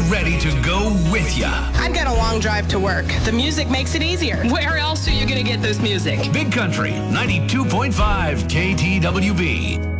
ready to go with ya. I've got a long drive to work. The music makes it easier. Where else are you going to get this music? Big Country 92.5 KTWB.